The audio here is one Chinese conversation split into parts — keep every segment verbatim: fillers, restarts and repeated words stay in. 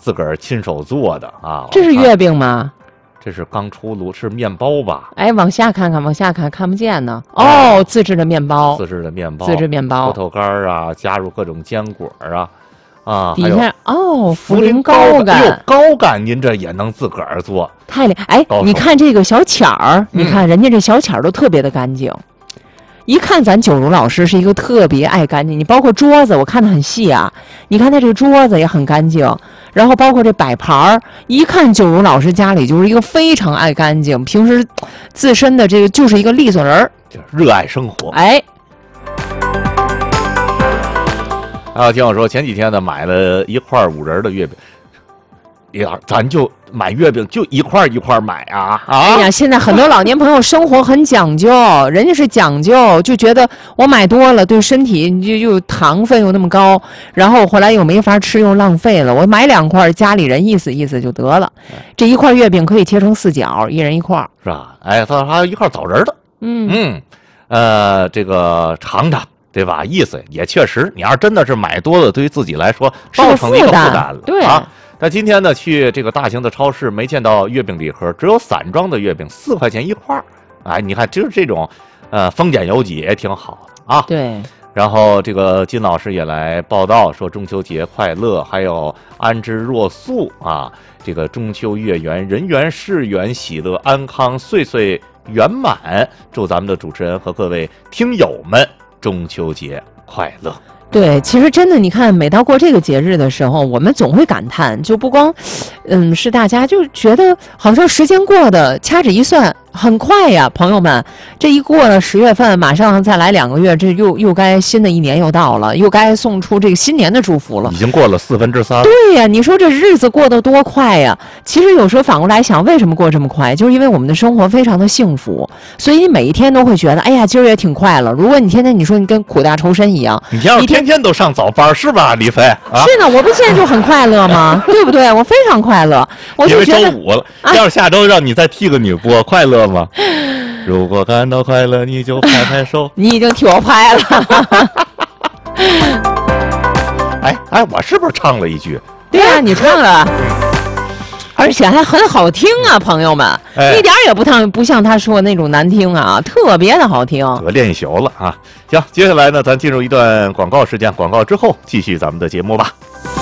自个儿亲手做的啊。 这是月饼吗？ 这是刚出炉，是面包吧？ 哎，往下看看，往下看，看不见呢。哦，哎、自制的面包， 自制的面包， 自制面包， 核桃干啊，加入各种坚果啊，啊， 底下哦， 茯苓高干，哟，高干您这也能自个儿做， 太厉害！哎，你看这个小巧儿， 嗯、 你看人家这小巧儿都特别的干净。一看咱九如老师是一个特别爱干净，你包括桌子，我看得很细啊。你看他这个桌子也很干净，然后包括这摆盘儿，一看九如老师家里就是一个非常爱干净，平时自身的这个就是一个利索人儿， 就是热爱生活。 哎， 啊，听我说，前几天呢买了一块五仁的月饼。呀，咱就买月饼就一块一块买啊啊！ 哎呀，现在很多老年朋友生活很讲究，人家是讲究，就觉得我买多了对身体就又糖分又那么高，然后回来又没法吃又浪费了，我买两块，家里人意思意思就得了。这一块月饼可以切成四角，一人一块， 是吧？哎，他还有一块枣仁的， 嗯嗯，呃，这个尝尝。对吧？意思也确实，你要真的是买多了，对于自己来说造成了一个负担了。 对啊，但今天呢，去这个大型的超市没见到月饼礼盒，只有散装的月饼，四块钱一块儿。哎，你看，就是这种，呃，丰俭由己也挺好的啊。 对。 然后这个金老师也来报道说中秋节快乐，还有安之若素啊，这个中秋月圆，人圆事圆，喜乐安康，岁岁圆满。祝咱们的主持人和各位听友们中秋节快乐！ 对，其实真的，你看，每到过这个节日的时候，我们总会感叹，就不光，嗯，是大家就觉得好像时间过得掐指一算很快呀，朋友们，这一过了十月份，马上再来两个月，这又又该新的一年又到了，又该送出这个新年的祝福了。 已经过了四分之三。 对呀，你说这日子过得多快呀！其实有时候反过来想，为什么过这么快？就是因为我们的生活非常的幸福，所以你每一天都会觉得，哎呀，今儿也挺快乐。如果你天天你说你跟苦大仇深一样， 你要天天都上早班是吧，李飞？啊、 是呢，我不现在就很快乐吗？对不对？我非常快乐。我就觉得， 因为周五了，啊、要是下周让你再替个女播，快乐吗？如果感到快乐，你就拍拍手。 你已经替我拍了。 哎哎，我是不是唱了一句？ 对呀、啊，你唱了，而且还很好听啊，朋友们，哎、一点也不像不像他说的那种难听啊，特别的好听。 我练一宿了啊！行，接下来呢，咱进入一段广告时间，广告之后继续咱们的节目吧。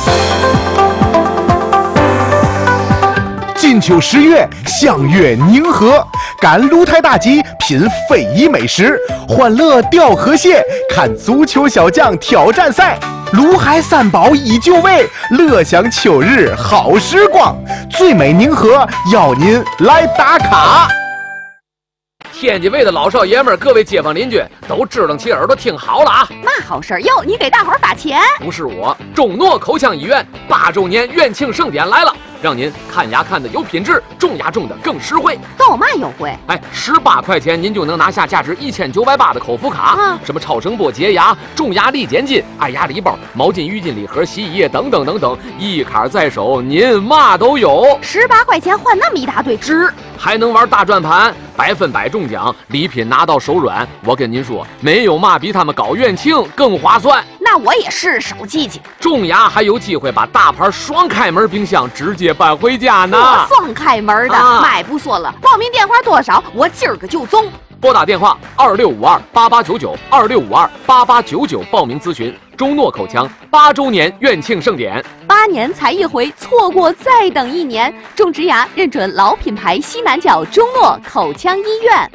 金秋十月，相约宁河，赶鹿台大集，品非遗美食，欢乐吊河蟹，看足球小将挑战赛，卢海三宝依旧味，乐享秋日好时光。最美宁河，邀您来打卡。 天津卫的老少爷们儿，各位街坊邻居都支棱起耳朵听好了啊！ 嘛好事儿哟？你给大伙儿发钱？ 不是我，中诺口腔医院八周年院庆盛典来了，让您看牙看的有品质，种牙种的更实惠。 都有嘛优惠？ 哎，十八块钱您就能拿下价值一千九百八的口服卡， 嗯、 什么超声波洁牙、种牙力减筋、爱牙礼包、毛巾、浴巾礼盒、洗衣液等等等等，一卡在手，您嘛都有。 十八块钱换那么一大堆，值！ 还能玩大转盘，百分百中奖，礼品拿到手软。我跟您说，没有嘛比他们搞院庆更划算。 那我也是手机去。 种牙还有机会把大牌双开门冰箱直接搬回家呢。 双开门的，啊、买不说了。报名电话多少？我今儿个就中。 拨打电话二六五二八八九九二六五二八八九九报名咨询中诺口腔八周年院庆盛典。 八年才一回，错过再等一年。种植牙认准老品牌西南角中诺口腔医院。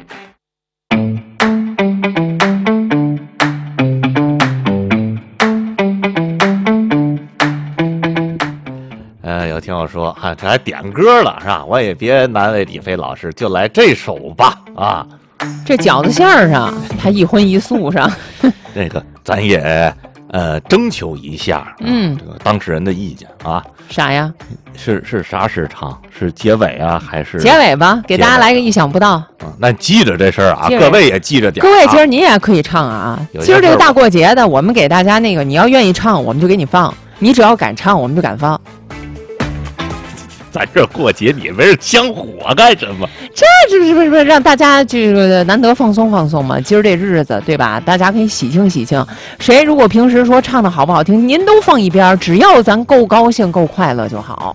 呃，有听我说，哈、啊，这还点歌了是吧？我也别难为李飞老师，就来这首吧啊！ 这饺子馅儿上，他一荤一素上， 这个咱也呃征求一下， 嗯， 这个当事人的意见啊。 啥呀？ 是是啥时长？是结尾啊，还是结尾吧？给大家来个意想不到。 嗯，那记着这事儿啊，各位也记着点、啊。 各位，今儿您也可以唱啊。今儿这个大过节的，我们给大家那个，你要愿意唱，我们就给你放；你只要敢唱，我们就敢放。 咱这过节你们是香火干什么？ 这这不是不是让大家这个难得放松放松嘛？今儿这日子对吧？大家可以喜庆喜庆。谁如果平时说唱的好不好听，您都放一边，只要咱够高兴够快乐就好。